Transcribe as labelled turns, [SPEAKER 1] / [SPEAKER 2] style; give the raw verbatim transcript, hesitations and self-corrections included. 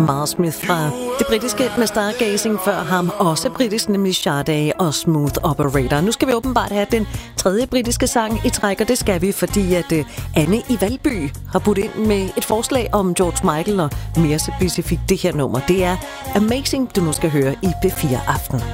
[SPEAKER 1] Miles Smith fra det britiske med Stargazing, før ham også britisk, nemlig Sade og Smooth Operator. Nu skal vi åbenbart have den tredje britiske sang i træk, og det skal vi, fordi at uh, Anne i Valby har budt ind med et forslag om George Michael, og mere specifikt det her nummer. Det er Amazing, du nu skal høre i B fire Aften.